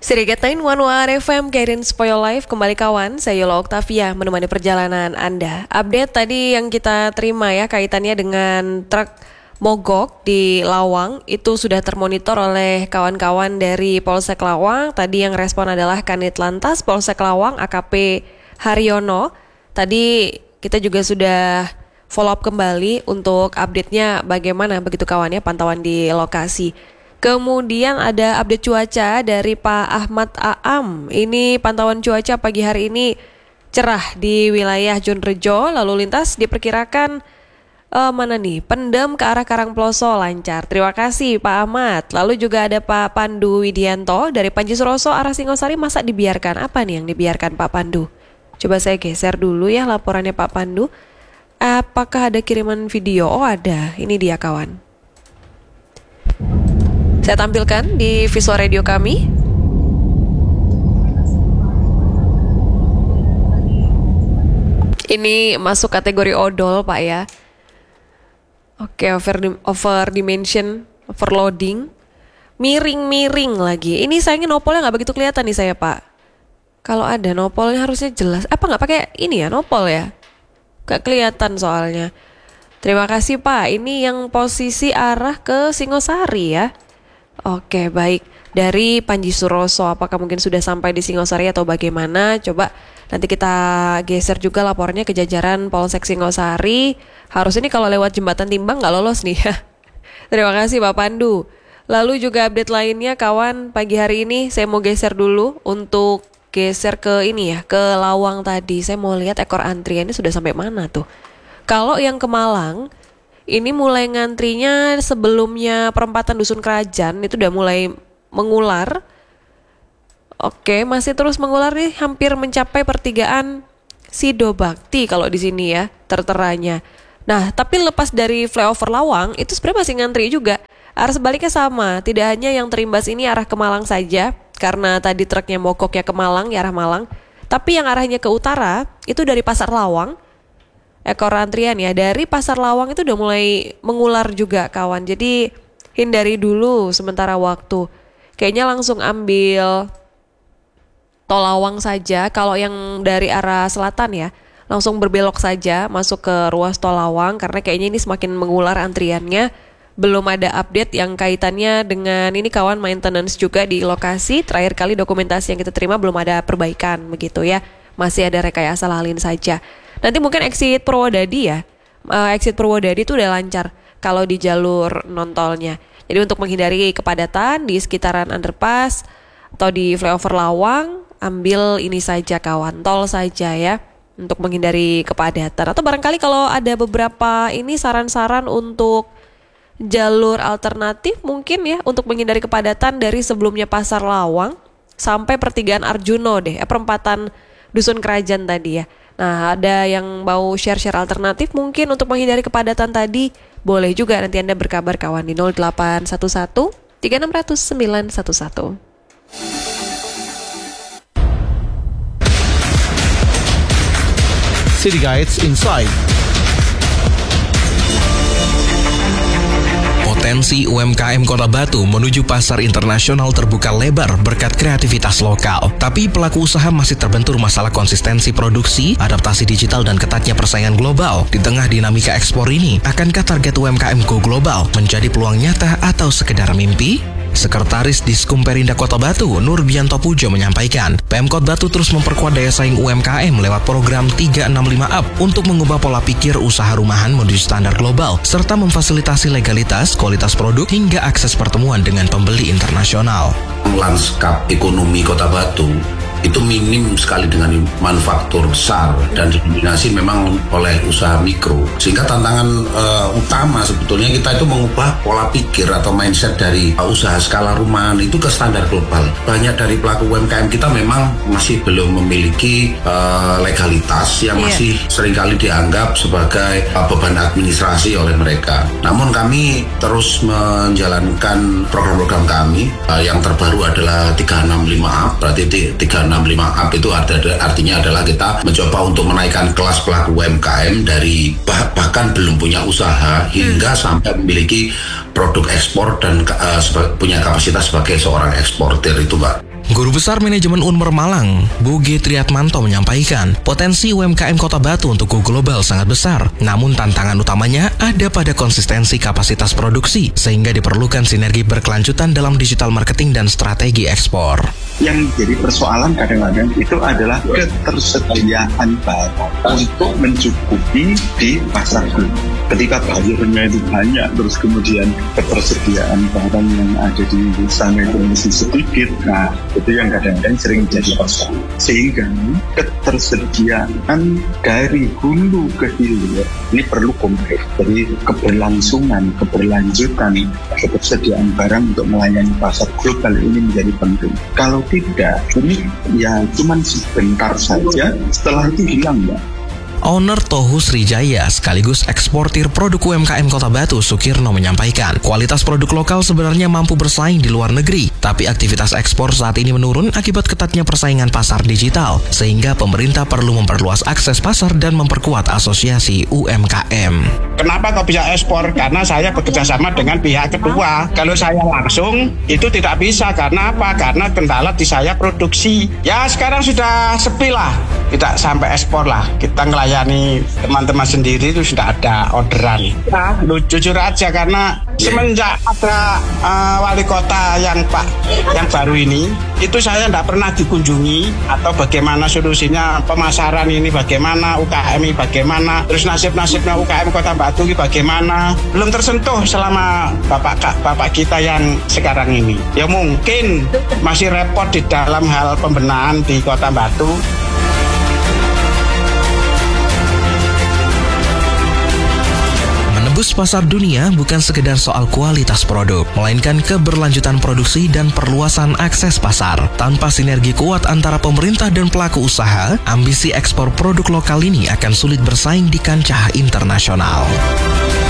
Serikat 911 FM Guidance for Your Life kembali kawan, saya Yola Oktavia menemani perjalanan Anda. Update tadi yang kita terima ya kaitannya dengan truk mogok di Lawang itu sudah termonitor oleh kawan-kawan dari Polsek Lawang. Tadi yang respon adalah Kanit Lantas Polsek Lawang AKP Haryono. Tadi kita juga sudah follow up kembali untuk update-nya bagaimana begitu kawan ya pantauan di lokasi. Kemudian ada update cuaca dari Pak Ahmad Aam. Ini pantauan cuaca pagi hari ini cerah di wilayah Jonrejo. Lalu lintas diperkirakan Pendem ke arah Karangploso lancar. Terima kasih Pak Ahmad. Lalu juga ada Pak Pandu Widianto dari Panji Suroso arah Singosari. Masa dibiarkan? Apa nih yang dibiarkan Pak Pandu? Coba saya geser dulu ya laporannya Pak Pandu. Apakah ada kiriman video? Oh ada, ini dia kawan. Saya tampilkan di visual radio kami. Ini masuk kategori odol Pak ya. Oke, over dimension, overloading. Miring-miring lagi. Ini sayangnya nopolnya gak begitu kelihatan nih saya Pak. Kalau ada nopolnya harusnya jelas. Apa gak pakai ini ya nopol ya? Gak kelihatan soalnya. Terima kasih Pak. Ini yang posisi arah ke Singosari ya. Oke, baik. Dari Panji Suroso, apakah mungkin sudah sampai di Singosari atau bagaimana? Coba nanti kita geser juga laporannya ke jajaran Polsek Singosari. Harus ini kalau lewat jembatan Timbang nggak lolos nih ya. Terima kasih Pak Pandu. Lalu juga update lainnya kawan, pagi hari ini saya mau geser dulu untuk geser ke ini ya, ke Lawang tadi. Saya mau lihat ekor antriannya sudah sampai mana tuh. Kalau yang ke Malang, ini mulai ngantrinya sebelumnya perempatan Dusun Kerajaan itu udah mulai mengular. Oke, masih terus mengular nih, hampir mencapai pertigaan Sido Bakti kalau di sini ya terteranya. Nah, tapi lepas dari flyover Lawang itu sebenarnya masih ngantri juga. Arah sebaliknya sama, tidak hanya yang terimbas ini arah ke Malang saja karena tadi truknya mogoknya ke Malang, ya arah Malang. Tapi yang arahnya ke utara itu dari Pasar Lawang. Ekor antrian ya dari Pasar Lawang itu udah mulai mengular juga kawan. Jadi hindari dulu sementara waktu. Kayaknya langsung ambil tol Lawang saja. Kalau yang dari arah selatan ya langsung berbelok saja masuk ke ruas tol Lawang. Karena kayaknya ini semakin mengular antriannya. Belum ada update yang kaitannya dengan ini kawan maintenance juga di lokasi. Terakhir kali dokumentasi yang kita terima belum ada perbaikan begitu ya. Masih ada rekayasa lalin saja. Nanti mungkin exit Purwodadi ya. Exit Purwodadi itu udah lancar kalau di jalur non-tolnya. Jadi untuk menghindari kepadatan di sekitaran underpass atau di flyover Lawang, ambil ini saja kawan, tol saja ya. Untuk menghindari kepadatan. Atau barangkali kalau ada beberapa ini saran-saran untuk jalur alternatif mungkin ya. Untuk menghindari kepadatan dari sebelumnya Pasar Lawang sampai pertigaan Arjuno deh. Perempatan Dusun Kerajaan tadi ya. Nah, ada yang mau share-share alternatif mungkin untuk menghindari kepadatan tadi. Boleh juga nanti Anda berkabar kawan di 0811 3600 911. City Guides Inside. Potensi UMKM Kota Batu menuju pasar internasional terbuka lebar berkat kreativitas lokal. Tapi pelaku usaha masih terbentur masalah konsistensi produksi, adaptasi digital, dan ketatnya persaingan global. Di tengah dinamika ekspor ini, akankah target UMKM Go Global menjadi peluang nyata atau sekedar mimpi? Sekretaris Diskum Perinda Kota Batu, Nurbianto Pujo menyampaikan, Pemkot Batu terus memperkuat daya saing UMKM lewat program 365 Up untuk mengubah pola pikir usaha rumahan menuju standar global, serta memfasilitasi legalitas, kualitas produk, hingga akses pertemuan dengan pembeli internasional. Lanskap ekonomi Kota Batu itu minim sekali dengan manufaktur besar dan didominasi memang oleh usaha mikro. Sehingga tantangan utama sebetulnya kita itu mengubah pola pikir atau mindset dari usaha skala rumahan itu ke standar global. Banyak dari pelaku UMKM kita memang masih belum memiliki legalitas yang masih seringkali dianggap sebagai beban administrasi oleh mereka. Namun kami terus menjalankan program-program kami. Yang terbaru adalah 365 Up, berarti 365 Up itu artinya adalah kita mencoba untuk menaikkan kelas pelaku UMKM dari bahkan belum punya usaha hingga sampai memiliki produk ekspor dan punya kapasitas sebagai seorang eksportir itu Mbak. Guru Besar Manajemen Unmer Malang, Buge Triatmanto menyampaikan, potensi UMKM Kota Batu untuk go global sangat besar. Namun tantangan utamanya ada pada konsistensi kapasitas produksi, sehingga diperlukan sinergi berkelanjutan dalam digital marketing dan strategi ekspor. Yang jadi persoalan kadang-kadang itu adalah ketersediaan barang untuk mencukupi di pasar global. Ketika buyernya itu banyak, terus kemudian ketersediaan barang yang ada di sana itu masih sedikit, nah itu yang kadang-kadang sering jadi persoalan. Sehingga ketersediaan dari hulu ke hilir ini perlu komplit. Jadi keberlanjutan ketersediaan barang untuk melayani pasar global ini menjadi penting. Kalau tidak, ini ya cuman sebentar saja, setelah itu hilang ya. Owner Tohu Srijaya sekaligus eksportir produk UMKM Kota Batu, Sukirno, menyampaikan kualitas produk lokal sebenarnya mampu bersaing di luar negeri, tapi aktivitas ekspor saat ini menurun akibat ketatnya persaingan pasar digital, sehingga pemerintah perlu memperluas akses pasar dan memperkuat asosiasi UMKM. Kenapa kok bisa ekspor? Karena saya bekerja sama dengan pihak kedua. Kalau saya langsung itu tidak bisa. Karena apa? Karena kendala di saya produksi. Ya sekarang sudah sepi lah, tidak sampai ekspor lah. Kita melayani teman-teman sendiri itu sudah ada orderan. Nah, jujur aja karena semenjak ada wali kota yang baru ini, itu saya tidak pernah dikunjungi atau bagaimana solusinya pemasaran ini, bagaimana UKM ini, bagaimana terus nasibnya UKM Kota Batu ini bagaimana, belum tersentuh selama bapak kita yang sekarang ini. Ya mungkin masih repot di dalam hal pembenahan di Kota Batu. Menembus pasar dunia bukan sekedar soal kualitas produk, melainkan keberlanjutan produksi dan perluasan akses pasar. Tanpa sinergi kuat antara pemerintah dan pelaku usaha, ambisi ekspor produk lokal ini akan sulit bersaing di kancah internasional.